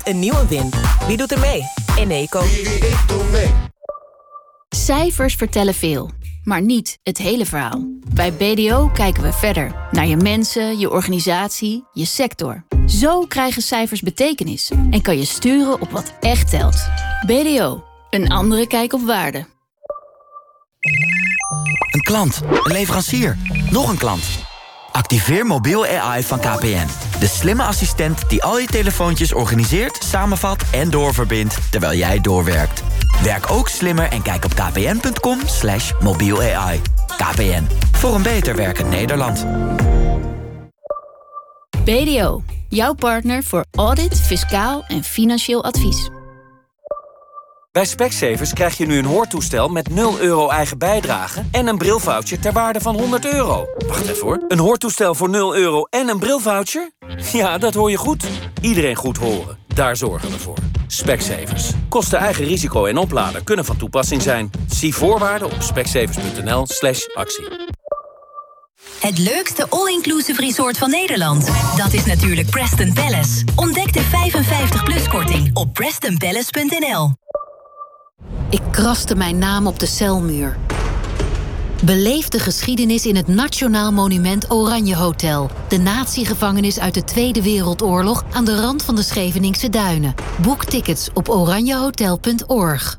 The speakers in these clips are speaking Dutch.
een nieuwe wind. Wie doet er mee? Eneco. Cijfers vertellen veel, maar niet het hele verhaal. Bij BDO kijken we verder. Naar je mensen, je organisatie, je sector. Zo krijgen cijfers betekenis en kan je sturen op wat echt telt. BDO, een andere kijk op waarde. Een klant, een leverancier, nog een klant. Activeer mobiel AI van KPN. De slimme assistent die al je telefoontjes organiseert, samenvat en doorverbindt terwijl jij doorwerkt. Werk ook slimmer en kijk op kpn.com/mobiel AI. KPN, voor een beter werkend Nederland. BDO, jouw partner voor audit, fiscaal en financieel advies. Bij Specsavers krijg je nu een hoortoestel met 0 euro eigen bijdrage en een brilvoucher ter waarde van €100. Wacht even hoor. Een hoortoestel voor 0 euro en een brilvoucher? Ja, dat hoor je goed. Iedereen goed horen. Daar zorgen we voor. Specsavers. Kosten eigen risico en oplader kunnen van toepassing zijn. Zie voorwaarden op specsavers.nl/actie. Het leukste all-inclusive resort van Nederland. Dat is natuurlijk Preston Palace. Ontdek de 55-plus-korting op prestonpalace.nl. Ik kraste mijn naam op de celmuur. Beleef de geschiedenis in het Nationaal Monument Oranje Hotel. De natiegevangenis uit de Tweede Wereldoorlog aan de rand van de Scheveningse Duinen. Boek tickets op oranjehotel.org.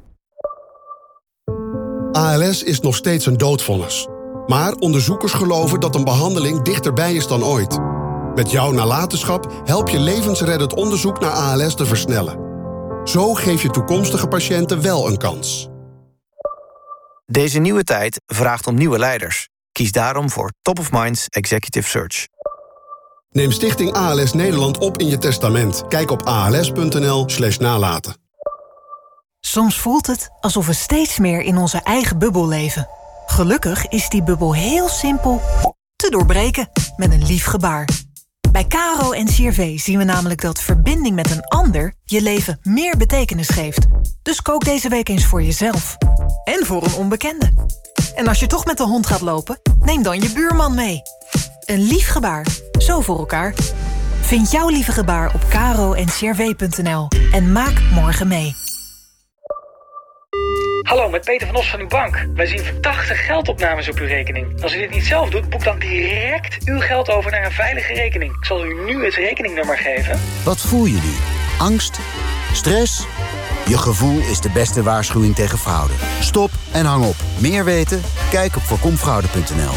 ALS is nog steeds een doodvonnis. Maar onderzoekers geloven dat een behandeling dichterbij is dan ooit. Met jouw nalatenschap help je levensreddend onderzoek naar ALS te versnellen. Zo geef je toekomstige patiënten wel een kans. Deze nieuwe tijd vraagt om nieuwe leiders. Kies daarom voor Top of Minds Executive Search. Neem Stichting ALS Nederland op in je testament. Kijk op als.nl/nalaten. Soms voelt het alsof we steeds meer in onze eigen bubbel leven. Gelukkig is die bubbel heel simpel te doorbreken met een lief gebaar. Bij KRO en CRV zien we namelijk dat verbinding met een ander je leven meer betekenis geeft. Dus kook deze week eens voor jezelf. En voor een onbekende. En als je toch met de hond gaat lopen, neem dan je buurman mee. Een lief gebaar, zo voor elkaar. Vind jouw lieve gebaar op kro-en-crv.nl en maak morgen mee. Hallo, met Peter van Os van uw bank. Wij zien verdachte geldopnames op uw rekening. Als u dit niet zelf doet, boek dan direct uw geld over naar een veilige rekening. Ik zal u nu het rekeningnummer geven. Wat voel je nu? Angst? Stress? Je gevoel is de beste waarschuwing tegen fraude. Stop en hang op. Meer weten? Kijk op voorkomfraude.nl.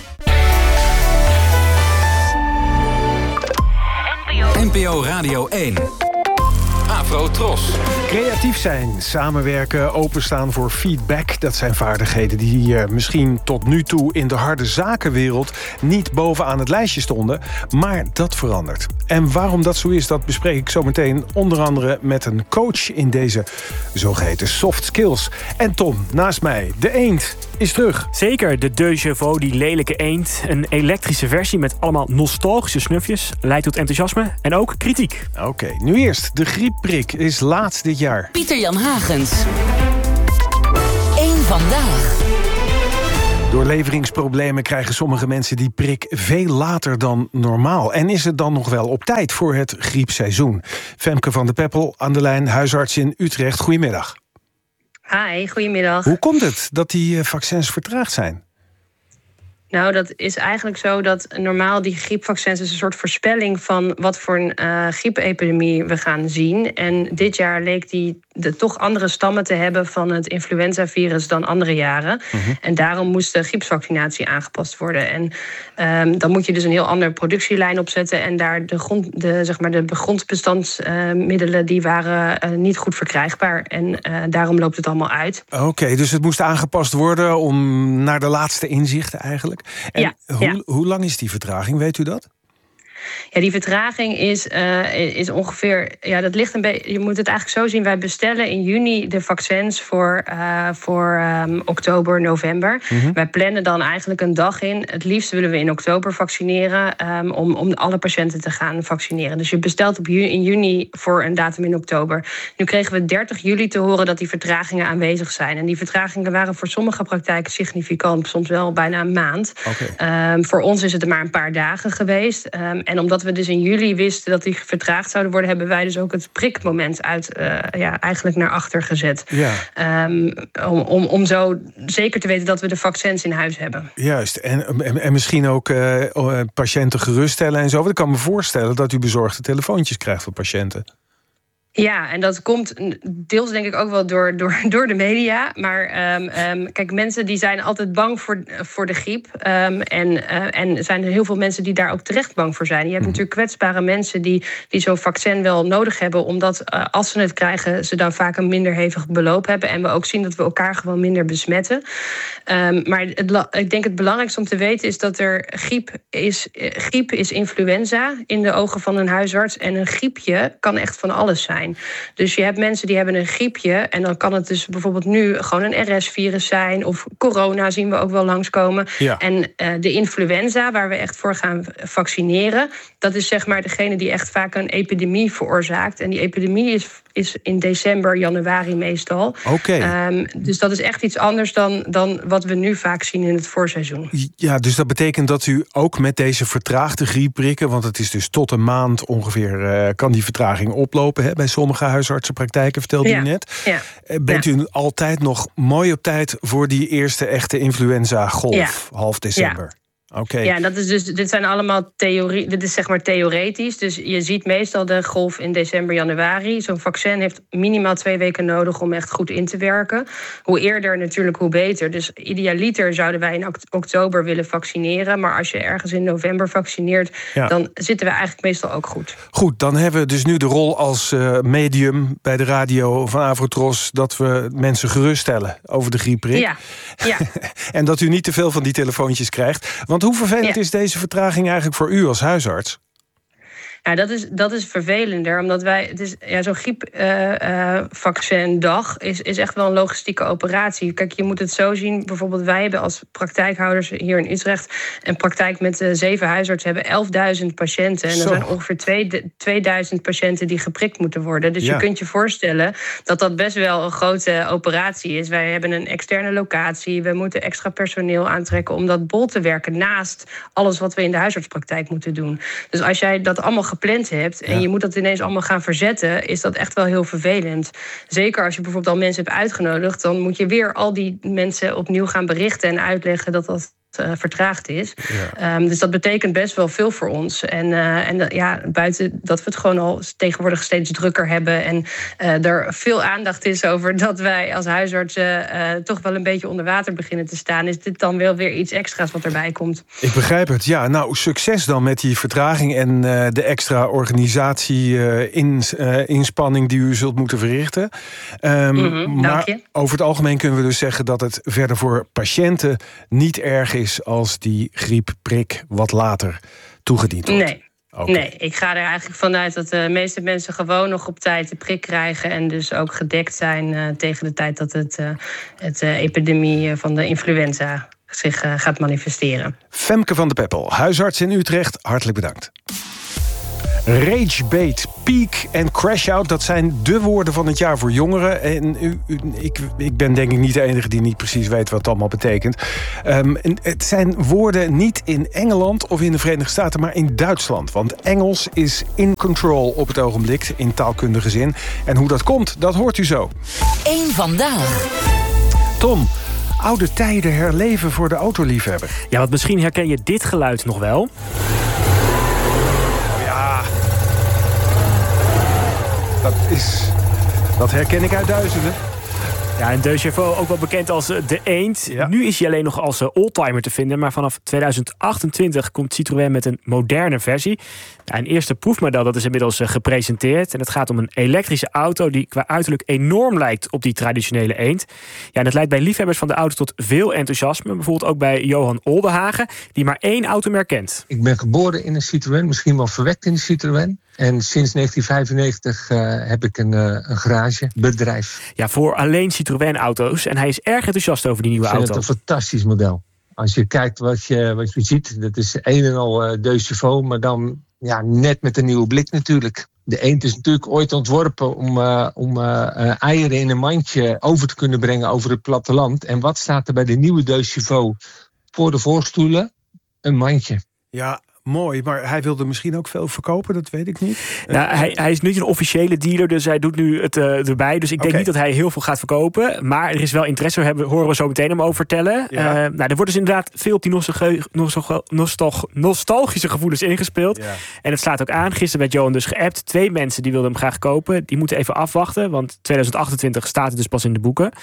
NPO Radio 1. Afro Tros. Creatief zijn, samenwerken, openstaan voor feedback. Dat zijn vaardigheden die misschien tot nu toe in de harde zakenwereld niet bovenaan het lijstje stonden. Maar dat verandert. En waarom dat zo is, dat bespreek ik zo meteen onder andere met een coach in deze zogeheten soft skills. En Tom, naast mij, de eend is terug. Zeker, de De Chauveau, die lelijke eend. Een elektrische versie met allemaal nostalgische snufjes. Leidt tot enthousiasme en ook kritiek. Oké, nu eerst. De griepprik is laat dit jaar. Pieter-Jan Hagens. Eén vandaag. Door leveringsproblemen krijgen sommige mensen die prik veel later dan normaal. En is het dan nog wel op tijd voor het griepseizoen? Femke van de Peppel aan de lijn, huisarts in Utrecht. Goedemiddag. Hi, goedemiddag. Hoe komt het dat die vaccins vertraagd zijn? Nou, dat is eigenlijk zo dat normaal die griepvaccins is een soort voorspelling van wat voor een griepepidemie we gaan zien. En dit jaar leek die de toch andere stammen te hebben van het influenzavirus dan andere jaren. En daarom moest de griepsvaccinatie aangepast worden. En dan moet je dus een heel andere productielijn opzetten. En daar de grondbestandsmiddelen die waren niet goed verkrijgbaar. En daarom loopt het allemaal uit. Oké, dus het moest aangepast worden om naar de laatste inzichten eigenlijk. En hoe lang is die vertraging, weet u dat? Ja, die vertraging is ongeveer... Ja, dat ligt een beetje... Je moet het eigenlijk zo zien. Wij bestellen in juni de vaccins voor oktober, november. Wij plannen dan eigenlijk een dag in. Het liefst willen we in oktober vaccineren... om alle patiënten te gaan vaccineren. Dus je bestelt in juni voor een datum in oktober. Nu kregen we 30 juli te horen dat die vertragingen aanwezig zijn. En die vertragingen waren voor sommige praktijken significant. Soms wel bijna een maand. Voor ons is het maar een paar dagen geweest. En omdat we dus in juli wisten dat die vertraagd zouden worden, hebben wij dus ook het prikmoment eigenlijk naar achter gezet. Ja. Om zo zeker te weten dat we de vaccins in huis hebben. Juist. En misschien ook patiënten geruststellen en zo. Want ik kan me voorstellen dat u bezorgde telefoontjes krijgt van patiënten. Ja, en dat komt deels denk ik ook wel door de media. Maar kijk, mensen die zijn altijd bang voor de griep. En er zijn heel veel mensen die daar ook terecht bang voor zijn. Je hebt natuurlijk kwetsbare mensen die zo'n vaccin wel nodig hebben. Omdat als ze het krijgen, ze dan vaak een minder hevig beloop hebben. En we ook zien dat we elkaar gewoon minder besmetten. Maar ik denk het belangrijkste om te weten is dat er griep is influenza in de ogen van een huisarts. En een griepje kan echt van alles zijn. Dus je hebt mensen die hebben een griepje. En dan kan het dus bijvoorbeeld nu gewoon een RS-virus zijn. Of corona zien we ook wel langskomen. Ja. En de influenza, waar we echt voor gaan vaccineren, dat is zeg maar degene die echt vaak een epidemie veroorzaakt. En die epidemie is in december, januari meestal. Okay. Dus dat is echt iets anders dan wat we nu vaak zien in het voorseizoen. Ja, dus dat betekent dat u ook met deze vertraagde griepprikken, want het is dus tot een maand ongeveer, kan die vertraging oplopen bij sommige huisartsenpraktijken, vertelde u net. Ja. Bent u altijd nog mooi op tijd voor die eerste echte influenza-golf, half december? Ja. Okay. Ja, dat is dus, dit zijn allemaal theorie. Dit is zeg maar theoretisch. Dus je ziet meestal de golf in december, januari. Zo'n vaccin heeft minimaal 2 weken nodig om echt goed in te werken. Hoe eerder natuurlijk, hoe beter. Dus idealiter zouden wij in oktober willen vaccineren. Maar als je ergens in november vaccineert, dan zitten we eigenlijk meestal ook goed. Goed, dan hebben we dus nu de rol als medium bij de radio van Avrotros, dat we mensen geruststellen over de griepprik. Ja. En dat u niet te veel van die telefoontjes krijgt. Want hoe vervelend is deze vertraging eigenlijk voor u als huisarts? Ja, dat is vervelender, omdat zo'n griepvaccindag is echt wel een logistieke operatie. Kijk, je moet het zo zien. Bijvoorbeeld wij hebben als praktijkhouders hier in Utrecht een praktijk met 7 huisartsen, hebben 11.000 patiënten. En er zijn ongeveer 2000 patiënten die geprikt moeten worden. Dus je kunt je voorstellen dat dat best wel een grote operatie is. Wij hebben een externe locatie. We moeten extra personeel aantrekken om dat bol te werken naast alles wat we in de huisartspraktijk moeten doen. Dus als jij dat allemaal gepland hebt en je moet dat ineens allemaal gaan verzetten, is dat echt wel heel vervelend. Zeker als je bijvoorbeeld al mensen hebt uitgenodigd, dan moet je weer al die mensen opnieuw gaan berichten en uitleggen dat dat vertraagd is. Ja. Dus dat betekent best wel veel voor ons. En buiten dat we het gewoon al tegenwoordig steeds drukker hebben en er veel aandacht is over dat wij als huisartsen toch wel een beetje onder water beginnen te staan, is dit dan wel weer iets extra's wat erbij komt. Ik begrijp het. Ja, nou, succes dan met die vertraging en de extra organisatie-inspanning die u zult moeten verrichten. Maar over het algemeen kunnen we dus zeggen dat het verder voor patiënten niet erg is als die griepprik wat later toegediend wordt. Nee. Okay. Nee, ik ga er eigenlijk vanuit dat de meeste mensen gewoon nog op tijd de prik krijgen en dus ook gedekt zijn tegen de tijd dat het epidemie van de influenza zich gaat manifesteren. Femke van de Peppel, huisarts in Utrecht, hartelijk bedankt. Ragebait, peak en crash-out, dat zijn de woorden van het jaar voor jongeren. En ik ben denk ik niet de enige die niet precies weet wat het allemaal betekent. Het zijn woorden niet in Engeland of in de Verenigde Staten, maar in Duitsland. Want Engels is in control op het ogenblik, in taalkundige zin. En hoe dat komt, dat hoort u zo. Eén vandaag. Tom, oude tijden herleven voor de autoliefhebber. Ja, want misschien herken je dit geluid nog wel. Dat herken ik uit duizenden. Ja, en De Chauveau, ook wel bekend als De Eend. Ja. Nu is hij alleen nog als oldtimer te vinden, maar vanaf 2028 komt Citroën met een moderne versie. Ja, een eerste proefmodel dat is inmiddels gepresenteerd. En het gaat om een elektrische auto die qua uiterlijk enorm lijkt op die traditionele Eend. Ja, en dat leidt bij liefhebbers van de auto tot veel enthousiasme. Bijvoorbeeld ook bij Johan Oldenhagen, die maar 1 automerk kent. Ik ben geboren in een Citroën, misschien wel verwekt in een Citroën. En sinds 1995 heb ik een garagebedrijf. Ja, voor alleen Citroën-auto's. En hij is erg enthousiast over die nieuwe auto. Ik vind het een fantastisch model. Als je kijkt wat je ziet, dat is een en al De Chauveau, maar dan net met een nieuwe blik natuurlijk. De Eend is natuurlijk ooit ontworpen om eieren in een mandje over te kunnen brengen over het platteland. En wat staat er bij de nieuwe De Chauveau voor de voorstoelen? Een mandje. Ja, mooi. Maar hij wilde misschien ook veel verkopen, dat weet ik niet. Nou, hij is niet een officiële dealer, dus hij doet nu het erbij. Dus ik denk niet dat hij heel veel gaat verkopen. Maar er is wel interesse, horen we zo meteen hem over vertellen. Ja. Er wordt dus inderdaad veel op die nostalgische gevoelens ingespeeld. Ja. En het slaat ook aan. Gisteren werd Johan dus geappt. 2 mensen die wilden hem graag kopen. Die moeten even afwachten, want 2028 staat het dus pas in de boeken.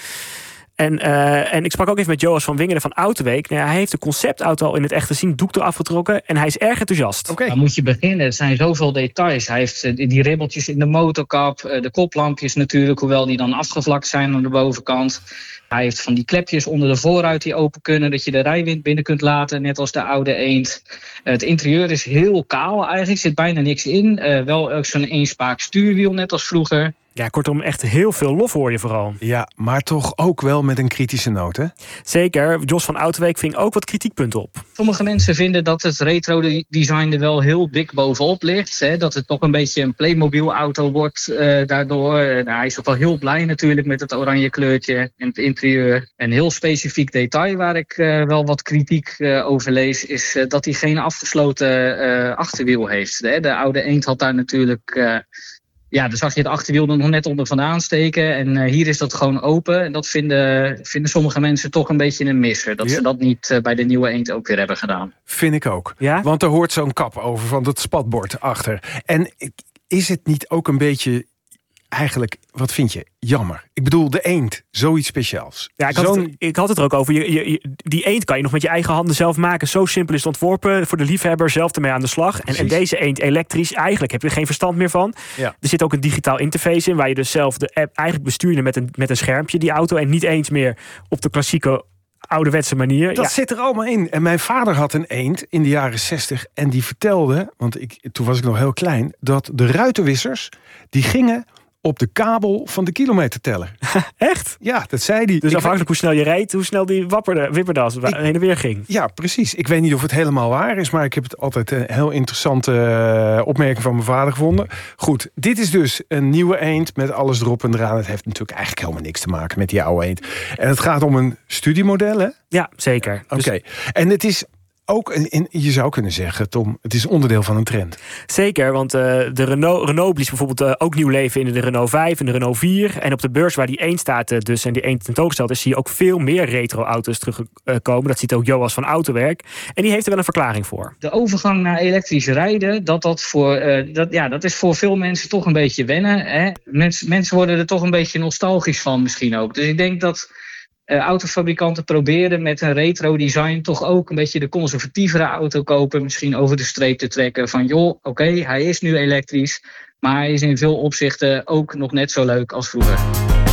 En ik sprak ook even met Joas van Wingeren van Autoweek. Nou, hij heeft de conceptauto al in het echt gezien, doek eraf getrokken. En hij is erg enthousiast. Dan moet je beginnen. Er zijn zoveel details. Hij heeft die ribbeltjes in de motorkap. De koplampjes natuurlijk, hoewel die dan afgevlakt zijn aan de bovenkant. Hij heeft van die klepjes onder de voorruit die open kunnen, dat je de rijwind binnen kunt laten, net als de oude Eend. Het interieur is heel kaal eigenlijk, zit bijna niks in. Wel ook zo'n eenspaak stuurwiel, net als vroeger. Ja, kortom, echt heel veel lof hoor je vooral. Ja, maar toch ook wel met een kritische noot, hè? Zeker. Jos van Autoweek ving ook wat kritiekpunten op. Sommige mensen vinden dat het retro-design er wel heel dik bovenop ligt. Hè? Dat het toch een beetje een Playmobil-auto wordt daardoor. Hij is ook wel heel blij natuurlijk met het oranje kleurtje en het interieur. Een heel specifiek detail waar ik wel wat kritiek over lees, is dat hij geen afgesloten achterwiel heeft. De oude Eend had daar natuurlijk... dan zag je het achterwiel er nog net onder vandaan steken. En hier is dat gewoon open. En dat vinden sommige mensen toch een beetje een misser. Dat ze dat niet bij de nieuwe Eend ook weer hebben gedaan. Vind ik ook. Ja? Want er hoort zo'n kap over van dat spatbord achter. En is het niet ook een beetje... Eigenlijk, wat vind je? Jammer. Ik bedoel, de Eend, zoiets speciaals. Ja, ik had het er ook over. Die Eend kan je nog met je eigen handen zelf maken. Zo simpel is het ontworpen. Voor de liefhebber zelf ermee aan de slag. En deze Eend elektrisch, eigenlijk heb je er geen verstand meer van. Ja. Er zit ook een digitaal interface in, waar je dus zelf de app eigenlijk bestuurde met een schermpje, die auto. En niet eens meer op de klassieke ouderwetse manier. Dat zit er allemaal in. En mijn vader had een Eend in de jaren 60. En die vertelde, want toen was ik nog heel klein, dat de ruitenwissers, die gingen op de kabel van de kilometerteller. Echt? Ja, dat zei hij. Dus afhankelijk hoe snel je reed, hoe snel die wipperde als het heen en weer ging. Ja, precies. Ik weet niet of het helemaal waar is, maar ik heb het altijd een heel interessante opmerking van mijn vader gevonden. Goed, dit is dus een nieuwe Eend met alles erop en eraan. Het heeft natuurlijk eigenlijk helemaal niks te maken met die oude Eend. En het gaat om een studiemodel, hè? Ja, zeker. Oké. En het is ook, je zou kunnen zeggen, Tom, het is onderdeel van een trend. Zeker, want de Renault blies bijvoorbeeld ook nieuw leven in de Renault 5 en de Renault 4. En op de beurs waar die Eend staat dus en die Eend tentoongesteld is, zie je ook veel meer retro-auto's terugkomen. Dat ziet ook Joas van Autowerk. En die heeft er wel een verklaring voor. De overgang naar elektrisch rijden, dat is voor veel mensen toch een beetje wennen. Hè? Mensen worden er toch een beetje nostalgisch van misschien ook. Dus ik denk dat autofabrikanten proberen met een retro-design toch ook een beetje de conservatievere auto kopen. Misschien over de streep te trekken van oké, hij is nu elektrisch, maar hij is in veel opzichten ook nog net zo leuk als vroeger.